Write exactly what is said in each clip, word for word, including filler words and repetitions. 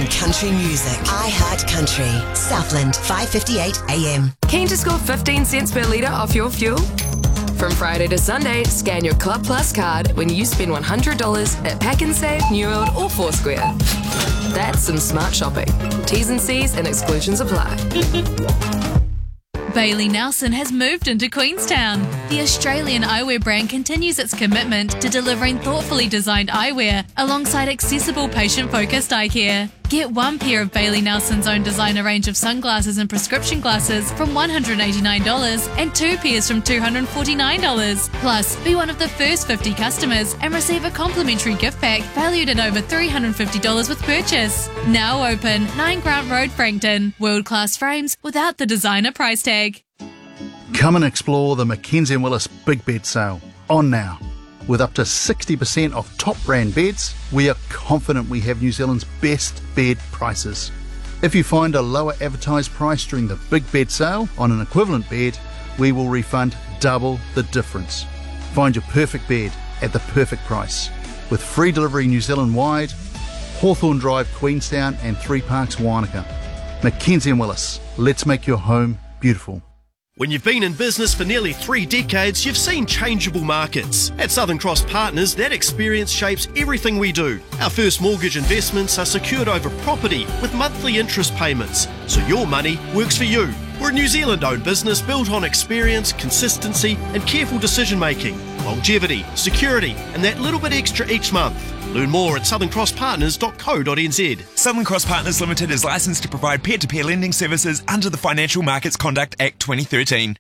on country music. I Heart Country. Southland, five fifty-eight A M. Keen to score fifteen cents per litre off your fuel? From Friday to Sunday, scan your Club Plus card when you spend one hundred dollars at Pack and Save, New World or Foursquare. That's some smart shopping. T's and C's and exclusions apply. Bailey Nelson has moved into Queenstown. The Australian eyewear brand continues its commitment to delivering thoughtfully designed eyewear alongside accessible patient-focused eye care. Get one pair of Bailey Nelson's own designer range of sunglasses and prescription glasses from one hundred eighty-nine dollars and two pairs from two hundred forty-nine dollars. Plus, be one of the first fifty customers and receive a complimentary gift pack valued at over three hundred fifty dollars with purchase. Now open, nine Grant Road, Frankton. World-class frames without the designer price tag. Come and explore the Mackenzie and Willis Big Bed Sale. On now. With up to sixty percent off top brand beds, we are confident we have New Zealand's best bed prices. If you find a lower advertised price during the Big Bed Sale on an equivalent bed, we will refund double the difference. Find your perfect bed at the perfect price. With free delivery New Zealand-wide, Hawthorne Drive, Queenstown and Three Parks, Wanaka. Mackenzie and Willis, let's make your home beautiful. When you've been in business for nearly three decades, you've seen changeable markets. At Southern Cross Partners, that experience shapes everything we do. Our first mortgage investments are secured over property with monthly interest payments, so your money works for you. We're a New Zealand-owned business built on experience, consistency and careful decision-making, longevity, security and that little bit extra each month. Learn more at southern cross partners dot co dot n z. Southern Cross Partners Limited is licensed to provide peer-to-peer lending services under the Financial Markets Conduct Act twenty thirteen.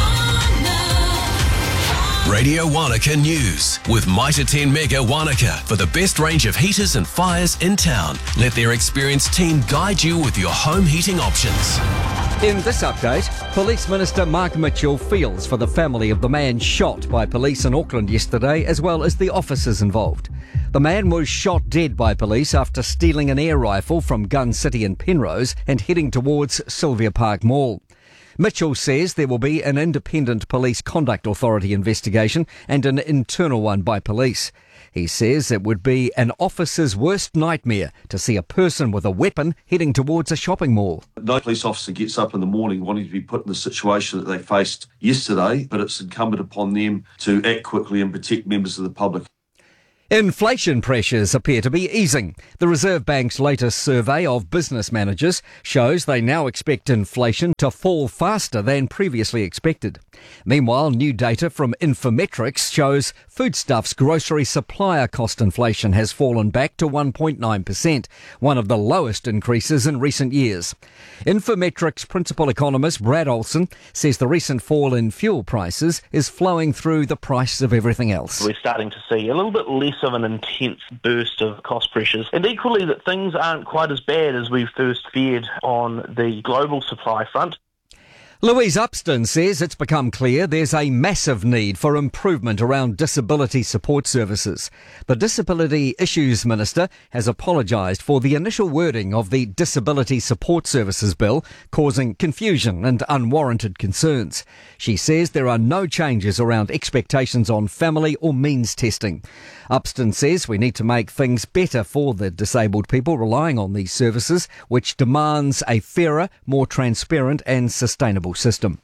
Radio Wanaka News with Mitre ten Mega Wanaka for the best range of heaters and fires in town. Let their experienced team guide you with your home heating options. In this update, Police Minister Mark Mitchell feels for the family of the man shot by police in Auckland yesterday, as well as the officers involved. The man was shot dead by police after stealing an air rifle from Gun City in Penrose and heading towards Sylvia Park Mall. Mitchell says there will be an independent Police Conduct Authority investigation and an internal one by police. He says it would be an officer's worst nightmare to see a person with a weapon heading towards a shopping mall. No police officer gets up in the morning wanting to be put in the situation that they faced yesterday, but it's incumbent upon them to act quickly and protect members of the public. Inflation pressures appear to be easing. The Reserve Bank's latest survey of business managers shows they now expect inflation to fall faster than previously expected. Meanwhile, new data from Infometrics shows foodstuffs grocery supplier cost inflation has fallen back to one point nine percent, one of the lowest increases in recent years. Infometrics principal economist Brad Olsen says the recent fall in fuel prices is flowing through the price of everything else. We're starting to see a little bit less of an intense burst of cost pressures, and equally that things aren't quite as bad as we first feared on the global supply front. Louise Upston says it's become clear there's a massive need for improvement around disability support services. The Disability Issues Minister has apologised for the initial wording of the Disability Support Services Bill, causing confusion and unwarranted concerns. She says there are no changes around expectations on family or means testing. Upston says we need to make things better for the disabled people relying on these services, which demands a fairer, more transparent and sustainable system.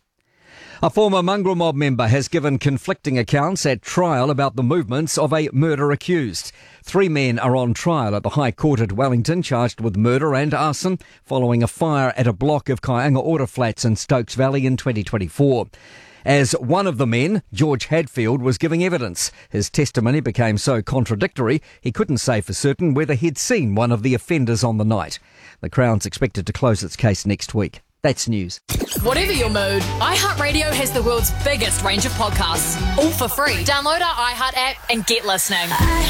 A former mongrel mob member has given conflicting accounts at trial about the movements of a murder accused. Three men are on trial at the High Court at Wellington, charged with murder and arson following a fire at a block of Kaianga Order Flats in Stokes Valley in twenty twenty-four. As one of the men, George Hadfield, was giving evidence, his testimony became so contradictory he couldn't say for certain whether he'd seen one of the offenders on the night. The Crown's expected to close its case next week. That's news. Whatever your mood, iHeartRadio has the world's biggest range of podcasts, all for free. Download our iHeart app and get listening.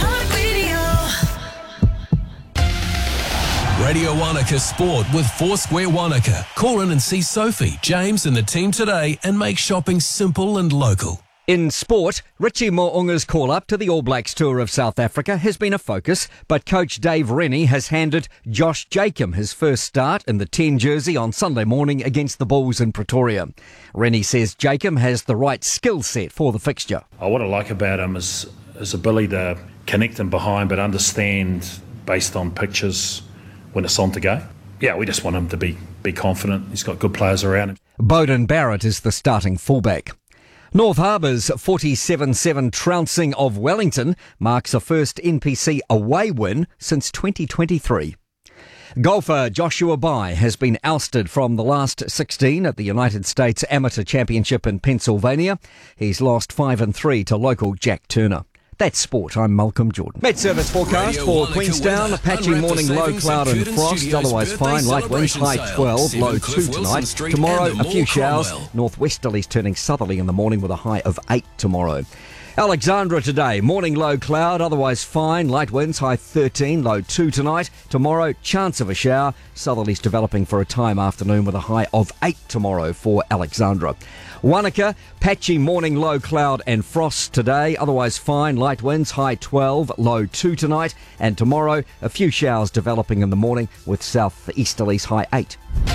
Radio Wanaka Sport with Foursquare Wanaka. Call in and see Sophie, James and the team today and make shopping simple and local. In sport, Richie Mo'unga's call-up to the All Blacks tour of South Africa has been a focus, but coach Dave Rennie has handed Josh Jacob his first start in the ten jersey on Sunday morning against the Bulls in Pretoria. Rennie says Jacob has the right skill set for the fixture. Oh, what I like about him is his ability to connect him behind, but understand based on pictures when it's on to go. Yeah, we just want him to be, be confident. He's got good players around him. Bowden Barrett is the starting fullback. North Harbour's forty-seven seven trouncing of Wellington marks a first N P C away win since twenty twenty-three. Golfer Joshua Bai has been ousted from the last sixteen at the United States Amateur Championship in Pennsylvania. He's lost five and three to local Jack Turner. That's sport. I'm Malcolm Jordan. Met service forecast Radio for Wanaka Queenstown. weather. Patchy Unwrap morning, the low savings cloud at and Curtin frost. Studios Otherwise birthday fine. Light winds, celebration high sale. twelve, low seven Cliff two Wilson tonight. Street Tomorrow, and the a few Mall showers. Cromwell. Northwesterlies turning southerly in the morning with a high of eight tomorrow. Alexandra today, morning low cloud, otherwise fine, light winds, high thirteen, low two tonight. Tomorrow, chance of a shower, southerlies developing for a time afternoon with a high of eight tomorrow for Alexandra. Wanaka, patchy morning low cloud and frost today, otherwise fine, light winds, high twelve, low two tonight. And tomorrow, a few showers developing in the morning with southeasterlies, high eight.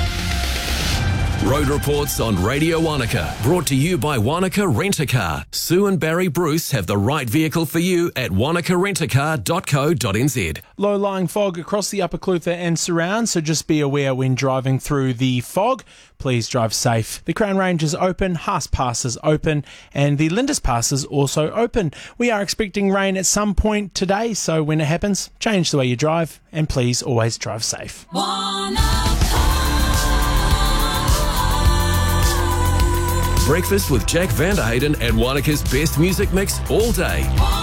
Road reports on Radio Wanaka, brought to you by Wanaka Rent-A-Car. Sue and Barry Bruce have the right vehicle for you at wanaka rent a car dot co dot n z. Low-lying fog across the Upper Clutha and surround, so just be aware when driving through the fog. Please drive safe. The Crown Range is open, Haas Pass is open, and the Lindis Pass is also open. We are expecting rain at some point today, so when it happens, change the way you drive, and please always drive safe. Breakfast with Jack Vanderhayden and Wanaka's best music mix all day.